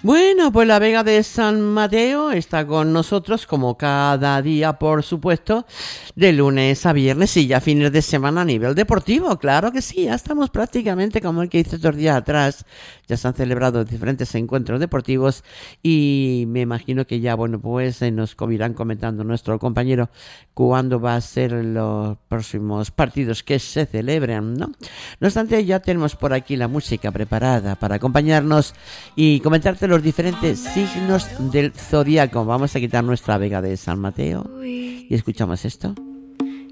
Bueno, pues la Vega de San Mateo está con nosotros como cada día, por supuesto, de lunes a viernes y ya fines de semana a nivel deportivo. Claro que sí, ya estamos prácticamente como el que hice 2 días atrás. Ya se han celebrado diferentes encuentros deportivos y me imagino que ya, bueno, pues nos irán comentando nuestro compañero cuándo va a ser los próximos partidos que se celebran, ¿no? No obstante, ya tenemos por aquí la música preparada para acompañarnos y comentarte los diferentes signos del zodiaco. Vamos a quitar nuestra Vega de San Mateo y escuchamos esto.